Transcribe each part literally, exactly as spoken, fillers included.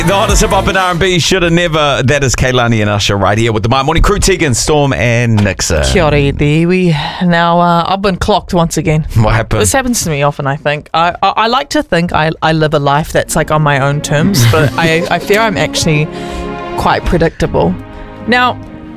The hottest hip hop and R and B should have never. That is Kaylani and Usher right here with the My Morning Crew, Tegan, Storm and Nixon. Kia ora, Dewi. Now, uh, I've been clocked once again. What happened? This happens to me often, I think. I, I, I like to think I, I live a life that's like on my own terms, but I, I fear I'm actually quite predictable. Now,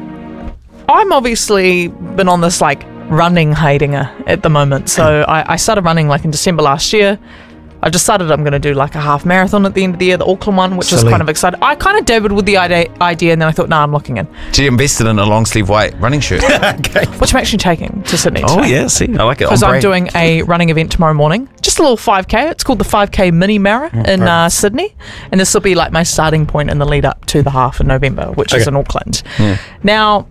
I'm obviously been on this like running hidinger at the moment. So I, I started running like in December last year. I decided I'm going to do like a half marathon at the end of the year, the Auckland one, which Silly. is kind of exciting. I kind of dabbled with the idea, idea and then I thought, nah, I'm looking in. So you invested in a long sleeve white running shirt. Okay. Which I'm actually taking to Sydney Oh, today. yeah, see, I like it. Because On I'm brand. doing a running event tomorrow morning. Just a little five K. It's called the five K Mini Mara in uh, Sydney. And this will be like my starting point in the lead up to the half in November, which is Okay. in Auckland. Now,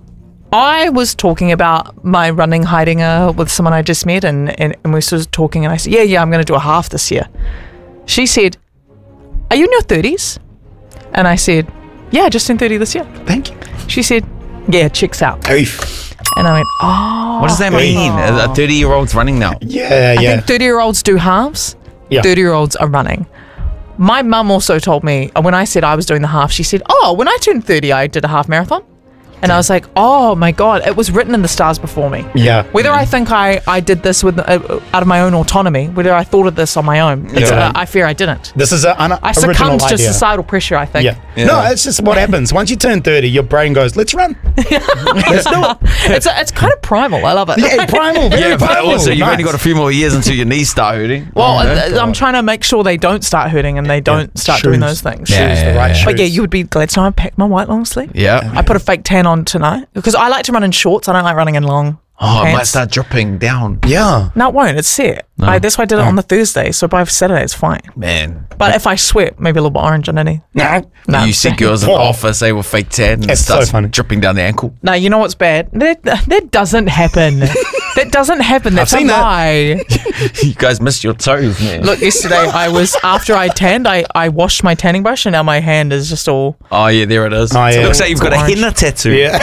I was talking about my running hidinger with someone I just met, and, and, and we were sort of talking, and I said, yeah, yeah, I'm going to do a half this year. She said, are you in your thirties? And I said, yeah, just in thirty this year. Thank you. She said, yeah, checks out. Oof. And I went, oh. What does that mean? A thirty-year-old's running now. Yeah, I yeah. think thirty-year-olds do halves. Yeah. thirty-year-olds are running. My mum also told me, uh, when I said I was doing the half, she said, oh, when I turned thirty, I did a half marathon. And I was like, oh my God, it was written in the stars before me. Yeah. Whether I think I, I did this with uh, out of my own autonomy, whether I thought of this on my own, it's, Yeah. uh, I fear I didn't. This is an un- I original succumbed to idea. societal pressure, I think. Yeah. Yeah. No, it's just what happens. Once you turn thirty, your brain goes, let's run. Let's do it. It's, a, it's kind of primal. I love it. Yeah, primal, very Yeah, but primal. also you've Nice. only got a few more years until your knees start hurting. Well, Yeah. uh, I'm trying to make sure they don't start hurting and they don't start doing Shoes. those things. Yeah, Choose the yeah, right yeah. shoes. But yeah, you would be glad to know I packed my white long sleeve. Yeah. I put a fake tan on tonight because I like to run in shorts. I don't like running in long Oh, it might pants. start dripping down. Yeah. No, it won't. It's set. I, that's why I did it on the Thursday. So by Saturday, it's fine. Man. But if I sweat, maybe a little bit orange underneath. No. No. You see girls in the Oh. office, they will fake tan and it It's so starts funny. dripping down the ankle. No, you know what's bad? That, that doesn't happen. That doesn't happen. That's a seen that. lie. You guys missed your toes, man. Look, yesterday I was, after I tanned, I, I washed my tanning brush and now my hand is just all Oh, yeah, there it is. Oh, yeah. It looks like you've got a Orange. henna tattoo. Yeah.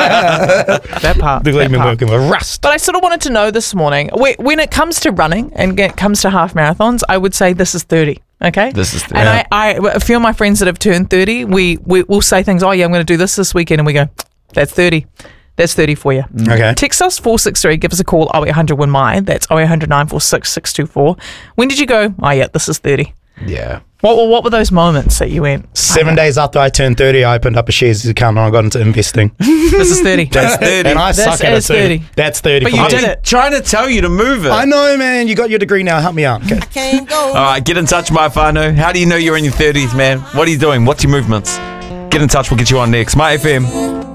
that part. Look like that me part. working with rust. But I sort of wanted to know this morning, whe- when it comes to running and it comes to half marathons, I would say this is thirty. Okay, This is thirty. and I, I, a few of my friends that have turned thirty, we we will say things. Oh yeah, I'm going to do this this weekend, and we go, that's thirty. That's thirty for you. Okay. Text us four six three. Give us a call. Oh eight hundred win my. That's oh eight hundred nine four six six two four. When did you go? Oh yeah, this is thirty. Yeah. What were what were those moments that you went? Seven days after I turned thirty, I opened up a shares account and I got into investing. This is thirty. That's thirty. And I This suck at it is too. thirty. That's thirty. But for you me. did it. Trying to tell you to move it. I know, man. You got your degree now. Help me out. Okay. All right, get in touch, my whānau. How do you know you're in your thirties, man? What are you doing? What's your movements? Get in touch. We'll get you on next. My F M.